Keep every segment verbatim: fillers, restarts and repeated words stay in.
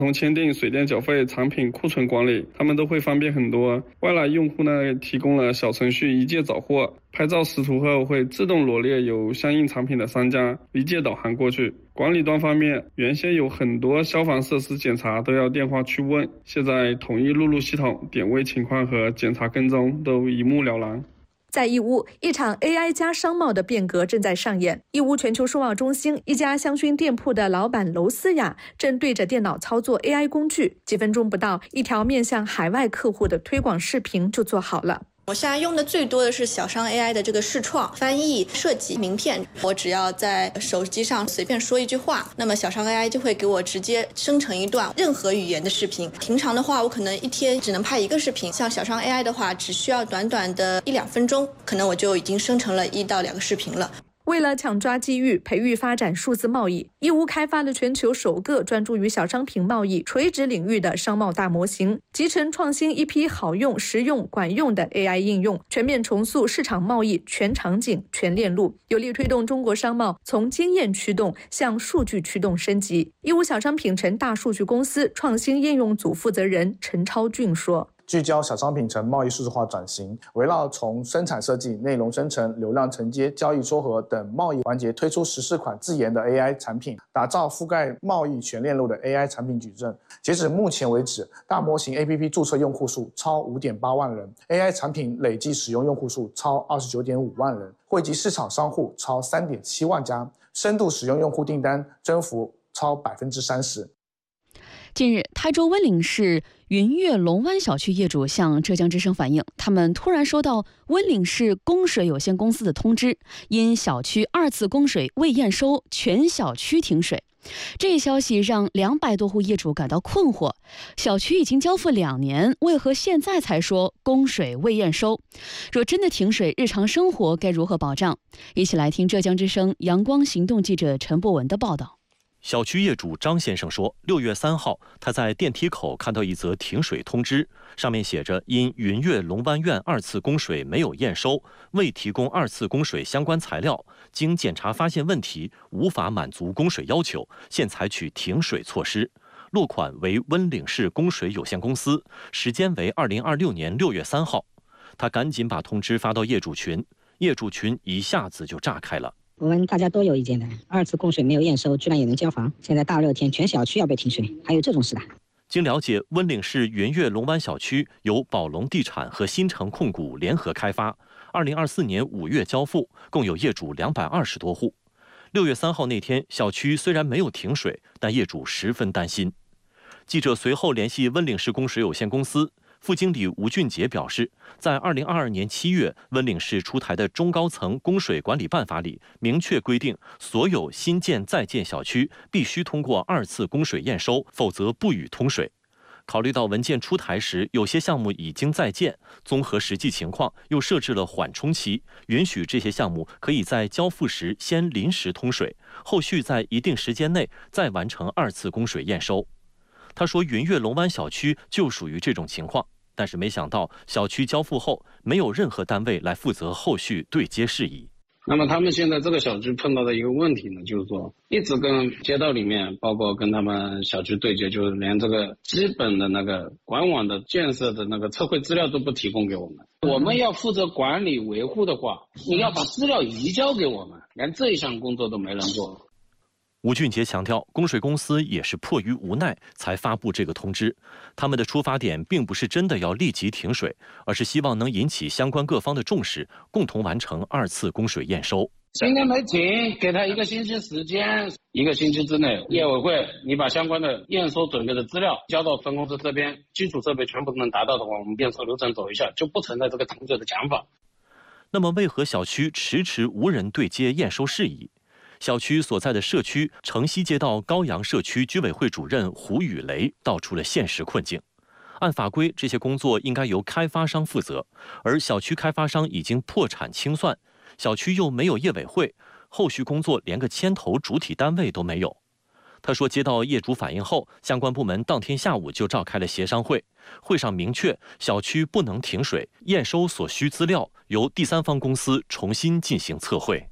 从签订水电缴费、产品库存管理，他们都会方便很多。外来用户呢，提供了小程序一键找货，拍照识图后会自动罗列有相应产品的商家，一键导航过去。管理端方面，原先有很多消防设施检查都要电话去问，现在统一录入系统，点位情况和检查跟踪都一目了然。 在义乌，一场 A I 加商贸的变革正在上演。义乌全球数贸中心一家香薰店铺的老板娄思雅正对着电脑操作 A I 工具，几分钟不到，一条面向海外客户的推广视频就做好了。 我现在用的最多的是小商 A I 的这个视创、翻译、设计名片。我只要在手机上随便说一句话，那么小商 A I 就会给我直接生成一段任何语言的视频。平常的话，我可能一天只能拍一个视频，像小商 A I 的话，只需要短短的一两分钟，可能我就已经生成了一到两个视频了。 为了抢抓机遇，培育发展数字贸易，义乌开发了全球首个专注于小商品贸易垂直领域的商贸大模型，集成创新一批好用、实用、管用的 A I 应用，全面重塑市场贸易全场景、全链路，有力推动中国商贸从经验驱动向数据驱动升级。义乌小商品城大数据公司创新应用组负责人陈超俊说。 聚焦小商品城贸易数字化转型，围绕从生产设计、内容生成、流量承接、交易撮合等贸易环节，推出十四款自研的 A I 产品，打造覆盖贸易全链路的 A I 产品矩阵。截止目前为止，大模型 A P P 注册用户数超 五点八万人 ，A I 产品累计使用用户数超 二十九点五万人，惠及市场商户超 三点七万家，深度使用用户订单增幅超 百分之三十。 近日，台州温岭市云悦龙湾小区业主向浙江之声反映，他们突然收到温岭市供水有限公司的通知，因小区二次供水未验收，全小区停水。这一消息让两百多户业主感到困惑，小区已经交付两年，为何现在才说供水未验收？若真的停水，日常生活该如何保障？一起来听浙江之声阳光行动记者陈博文的报道。 小区业主张先生说，六月三号，他在电梯口看到一则停水通知，上面写着因云悦龙湾苑二次供水没有验收，未提供二次供水相关材料，经检查发现问题，无法满足供水要求，现采取停水措施。落款为温岭市供水有限公司，时间为二零二六年六月三号。他赶紧把通知发到业主群，业主群一下子就炸开了。 我们大家都有意见的，二次供水没有验收，居然也能交房。现在大热天，全小区要被停水，还有这种事的？ 经了解，温岭市云悦龙湾小区由宝龙地产和新城控股联合开发，二零二四年五月交付，共有业主两百二十多户。六月三号那天，小区虽然没有停水，但业主十分担心。记者随后联系温岭市供水有限公司。副经理吴俊杰表示，在二零二二年七月，温岭市出台的中高层供水管理办法里明确规定，所有新建在建小区必须通过二次供水验收，否则不予通水。考虑到文件出台时有些项目已经在建，综合实际情况，又设置了缓冲期，允许这些项目可以在交付时先临时通水，后续在一定时间内再完成二次供水验收。他说，云悦龙湾小区就属于这种情况，但是没想到小区交付后，没有任何单位来负责后续对接事宜。 那么他们现在这个小区碰到的一个问题呢，就是说一直跟街道里面，包括跟他们小区对接，就是连这个基本的那个管网的建设的那个测绘资料都不提供给我们。我们要负责管理维护的话，你要把资料移交给我们，连这一项工作都没人做。 吴俊杰强调，供水公司也是迫于无奈才发布这个通知，他们的出发点并不是真的要立即停水，而是希望能引起相关各方的重视，共同完成二次供水验收。 今天没停，给他一个星期时间，一个星期之内，业委会你把相关的验收准备的资料交到分公司这边，基础设备全部能达到的话，我们验收流程走一下，就不存在这个停水的讲法。 那么为何小区迟迟无人对接验收事宜？小区所在的社区城西街道高阳社区居委会主任胡宇雷道出了现实困境。按法规，这些工作应该由开发商负责，而小区开发商已经破产清算，小区又没有业委会，后续工作连个牵头主体单位都没有。他说，接到业主反映后，相关部门当天下午就召开了协商会，会上明确小区不能停水，验收所需资料由第三方公司重新进行测绘。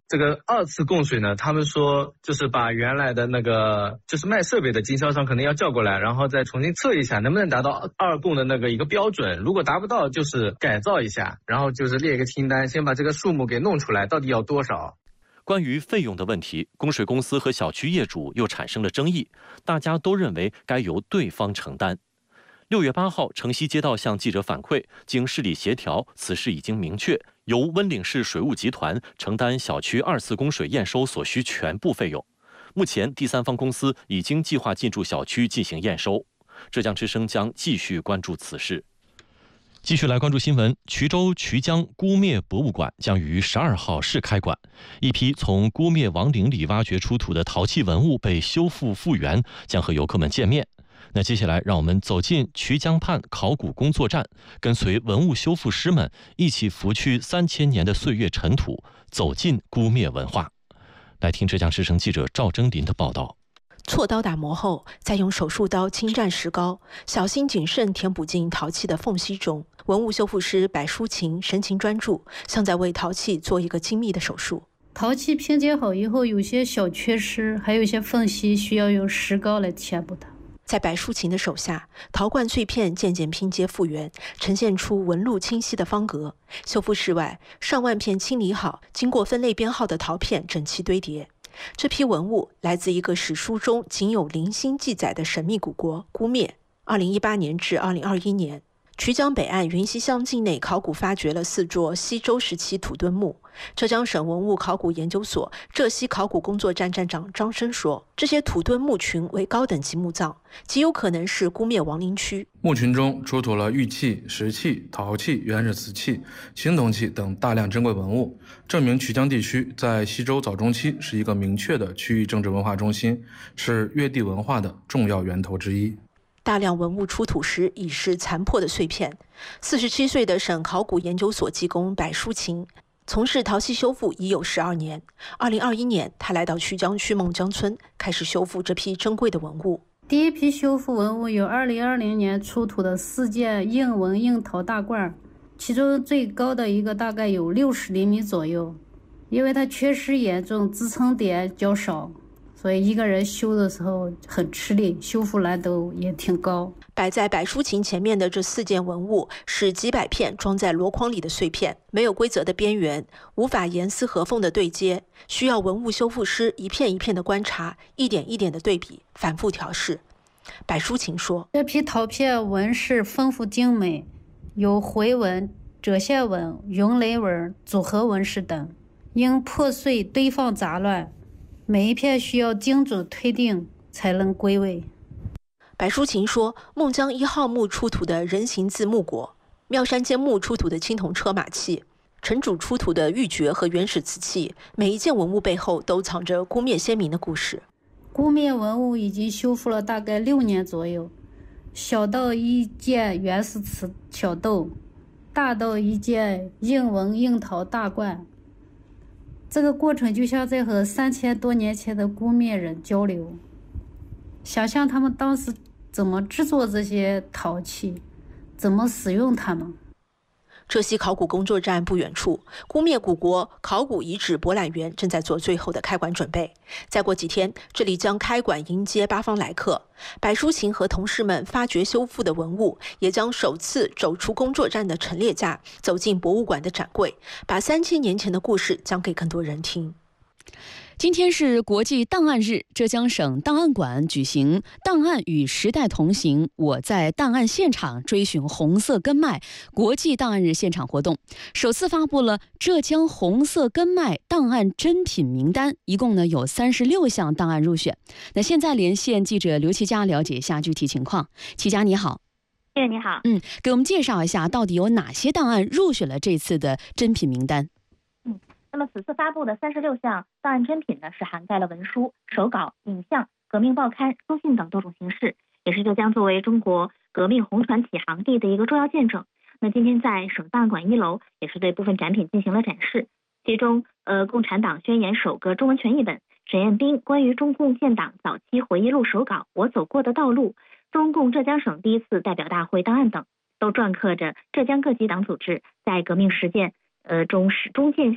这个二次供水呢，他们说就是把原来的那个就是卖设备的经销商可能要叫过来，然后再重新测一下能不能达到二供的那个一个标准，如果达不到就是改造一下，然后就是列一个清单，先把这个数目给弄出来，到底要多少。 关于费用的问题，供水公司和小区业主又产生了争议，大家都认为该由对方承担。六月八号，城西街道向记者反馈，经市里协调，此事已经明确，由温岭市水务集团承担小区二次供水验收所需全部费用。目前，第三方公司已经计划进驻小区进行验收。浙江之声将继续关注此事。继续来关注新闻，衢州衢江姑灭博物馆将于十二号试开馆，一批从姑灭王陵里挖掘出土的陶器文物被修复复原，将和游客们见面。那接下来，让我们走进衢江畔考古工作站，跟随文物修复师们一起拂去三千年的岁月尘土，走进姑灭文化。来听浙江之声记者赵征林的报道。 锉刀打磨后，再用手术刀轻蘸石膏，小心谨慎填补进陶器的缝隙中。文物修复师白淑琴神情专注，像在为陶器做一个精密的手术。 陶器拼接好以后，有些小缺失，还有一些缝隙，需要用石膏来填补它。 在白淑琴的手下，陶罐碎片渐渐拼接复原，呈现出纹路清晰的方格。修复室外，上万片清理好、经过分类编号的陶片整齐堆叠。这批文物来自一个史书中仅有零星记载的神秘古国姑灭。二零一八年至二零二一年，衢江北岸云溪乡境内考古发掘了四座西周时期土墩墓。浙江省文物考古研究所浙西考古工作站站长张生说，这些土墩墓群为高等级墓葬，极有可能是姑灭王陵区。 墓群中出土了玉器、石器、陶器、原始瓷器、青铜器等大量珍贵文物，证明衢江地区在西周早中期是一个明确的区域政治文化中心，是越地文化的重要源头之一。 大量文物出土时已是残破的碎片。四十七岁的省考古研究所技工白淑琴从事陶器修复已有十二年。二零二一年，他来到衢江区孟江村，开始修复这批珍贵的文物。 第一批修复文物有二零二零年出土的四件硬纹硬陶大罐，其中最高的一个大概有六十厘米左右，因为它缺失严重，支撑点较少，所以一个人修的时候很吃力，修复难度也挺高。 摆在白淑琴前面的这四件文物是几百片装在箩筐里的碎片，没有规则的边缘，无法严丝合缝的对接，需要文物修复师一片一片的观察，一点一点的对比，反复调试。白淑琴说， 这批陶片纹饰丰富精美，有回纹、折线纹、云雷纹、组合纹饰等，因破碎堆放杂乱，每一片需要精准推定才能归位。 白淑琴说，孟江一号墓出土的人形字木椁，妙山间墓出土的青铜车马器，城主出土的玉珏和原始瓷器，每一件文物背后都藏着姑灭先民的故事。 姑灭文物已经修复了大概六年左右，小到一件原始瓷小豆，大到一件硬纹硬陶大罐。这个过程就像在和三千多年前的姑灭人交流，想象他们当时怎么制作这些陶器，怎么使用它们。 浙西考古工作站不远处，姑灭古国考古遗址博览园正在做最后的开馆准备。再过几天，这里将开馆迎接八方来客。白淑琴和同事们发掘修复的文物，也将首次走出工作站的陈列架，走进博物馆的展柜，把三千年前的故事讲给更多人听。 今天是国际档案日，浙江省档案馆举行档案与时代同行，我在档案现场追寻红色根脉国际档案日现场活动，首次发布了浙江红色根脉档案珍品名单，一共呢有三十六项档案入选。那现在连线记者刘琦佳了解一下具体情况。琦佳你好。 对，你好。 嗯，给我们介绍一下到底有哪些档案入选了这次的珍品名单。 嗯。那么此次发布的三十六项档案珍品呢，是涵盖了文书、手稿、影像、革命报刊、书信等多种形式，也是浙江作为中国革命红船起航地的一个重要见证。那今天在省档案馆一楼也是对部分展品进行了展示，其中呃，共产党宣言首个中文全译本、沈彦斌关于中共建党早期回忆录手稿、我走过的道路、中共浙江省第一次代表大会档案等，都篆刻着浙江各级党组织在革命实践呃中始终践行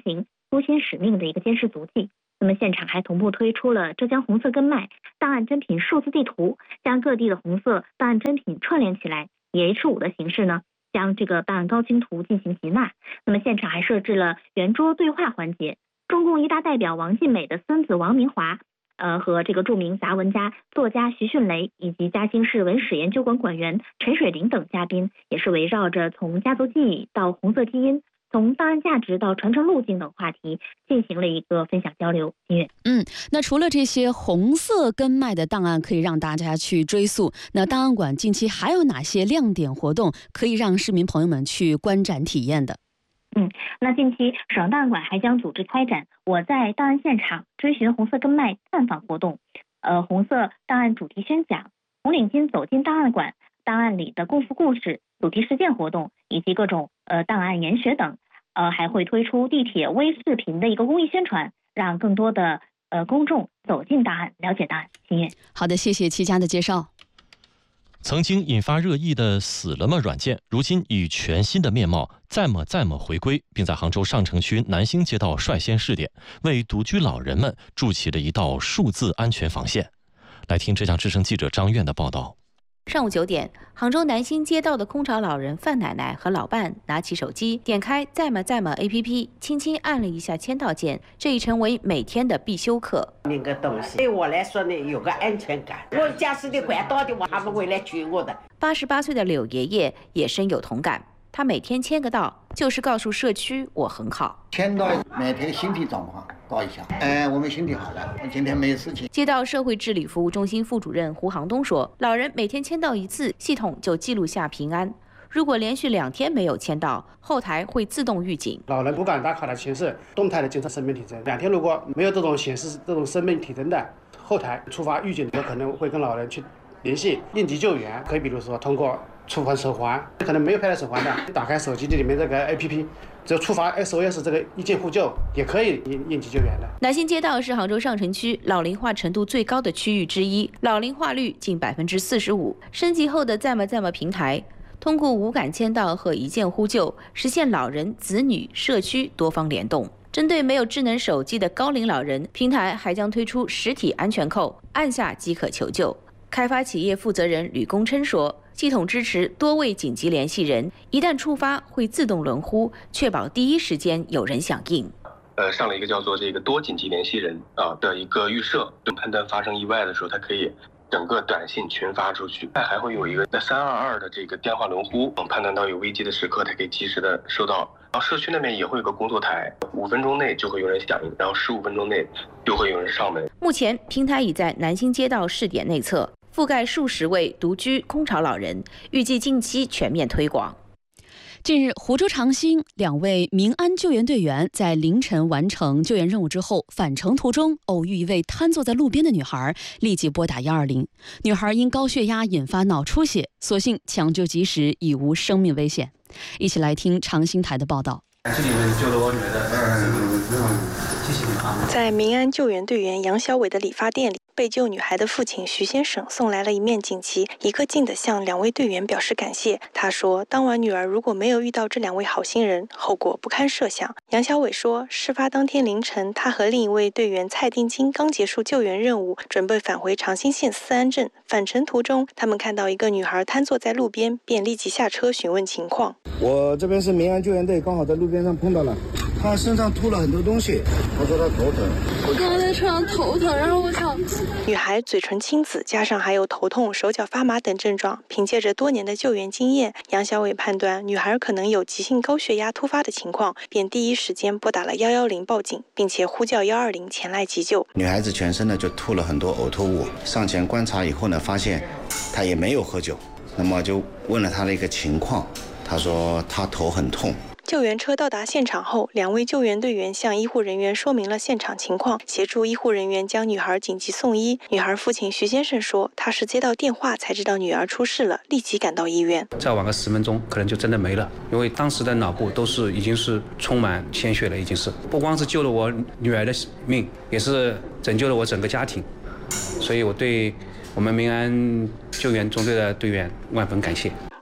诛心使命的一个监视足迹。那么现场还同步推出了浙江红色根脉档案真品数字地图，将各地的红色档案真品串联起来，以 H 五 的形式呢，将这个档案高清图进行集纳。那么现场还设置了圆桌对话环节，中共一大代表王尽美的孙子王明华，呃和这个著名杂文家作家徐迅雷以及嘉兴市文史研究馆馆员陈水林等嘉宾，也是围绕着从家族记忆到红色基因，从档案价值到传承路径等话题进行了一个分享交流。音乐， 嗯，那除了这些红色根脉的档案可以让大家去追溯，那档案馆近期还有哪些亮点活动可以让市民朋友们去观展体验的？ 嗯，那近期省档案馆还将组织开展我在档案现场追寻红色根脉探访活动，呃，红色档案主题宣讲、红领巾走进档案馆、档案里的共赴故事、主题实践活动，以及各种呃档案研学等。呃，还会推出地铁微视频的一个公益宣传，让更多的呃公众走进档案，了解档案。新月， 好的，谢谢齐佳的介绍。 曾经引发热议的死了么软件，如今以全新的面貌再么再么回归，并在杭州上城区南兴街道率先试点，为独居老人们筑起了一道数字安全防线。来听浙江之声记者张苑的报道。 上午九点，杭州南兴街道的空巢老人范奶奶和老伴拿起手机，点开在么在么 A P P， 轻轻按了一下签到键，这已成为每天的必修课。 那个东西对我来说呢，有个安全感。我家是的管道的，我他们会来救我的。 八十八岁的柳爷爷也深有同感，他每天签个到，就是告诉社区我很好。 签到每天身体状况报一下，哎，我们身体好了，我今天没事情。 街道社会治理服务中心副主任胡航东说，老人每天签到一次，系统就记录下平安。如果连续两天没有签到，后台会自动预警。 老人不敢打卡的显示动态的监测生命体征，两天如果没有这种显示这种生命体征的，后台触发预警，有可能会跟老人去联系应急救援。可以比如说通过触发手环，可能没有佩戴手环的，打开手机里面这个 A P P， 只要触发 S O S 这个一键呼救，也可以应应急救援的。 南兴街道是杭州上城区老龄化程度最高的区域之一，老龄化率近百分之四十五。升级后的在么在么平台，通过无感签到和一键呼救，实现老人、子女、社区多方联动。针对没有智能手机的高龄老人，平台还将推出实体安全扣，按下即可求救。开发企业负责人吕功琛说，系统支持多位紧急联系人，一旦触发会自动轮呼，确保第一时间有人响应。 呃，上了一个叫做这个多紧急联系人啊的一个预设，就判断发生意外的时候，它可以整个短信群发出去，它还会有一个三二二的这个电话轮呼，判断到有危机的时刻，它可以及时的收到。然后社区那边也会有个工作台，五分钟内就会有人响应，然后十五分钟内就会有人上门。 目前平台已在南兴街道试点内测，覆盖数十位独居空巢老人，预计近期全面推广。 近日，湖州长兴两位民安救援队员在凌晨完成救援任务之后，返程途中偶遇一位瘫坐在路边的女孩，立即拨打一二零。女孩因高血压引发脑出血，所幸抢救及时，已无生命危险。一起来听长兴台的报道。 这里面救了我女儿的，谢谢你啊。 在民安救援队员杨小伟的理发店里，被救女孩的父亲徐先生送来了一面锦旗，一个劲地向两位队员表示感谢。他说，当晚女儿如果没有遇到这两位好心人，后果不堪设想。杨小伟说，事发当天凌晨，他和另一位队员蔡定金刚结束救援任务，准备返回长兴县思安镇。返程途中，他们看到一个女孩瘫坐在路边，便立即下车询问情况。 我这边是民安救援队，刚好在路边上碰到了，她身上吐了很多东西，她说她头疼。 我刚刚在车上头疼，然后我想， 女孩嘴唇青紫，加上还有头痛、手脚发麻等症状。凭借着多年的救援经验，杨小伟判断女孩可能有急性高血压突发的情况，便第一时间拨打了一一零报警，并且呼叫一二零前来急救。 女孩子全身呢就吐了很多呕吐物，上前观察以后呢，发现她也没有喝酒，那么就问了她的一个情况，她说她头很痛。 救援车到达现场后，两位救援队员向医护人员说明了现场情况，协助医护人员将女孩紧急送医。女孩父亲徐先生说，他是接到电话才知道女儿出事了，立即赶到医院。 再晚个十分钟，可能就真的没了，因为当时的脑部都是已经是充满鲜血了，已经是不光是救了我女儿的命，也是拯救了我整个家庭，所以我对我们民安救援中队的队员万分感谢。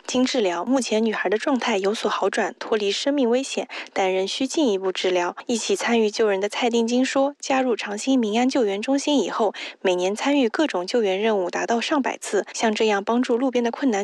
经治疗，目前女孩的状态有所好转，脱离生命危险，但仍需进一步治疗。一起参与救人的蔡定金说，加入长兴民安救援中心以后，每年参与各种救援任务达到上百次，像这样帮助路边的困难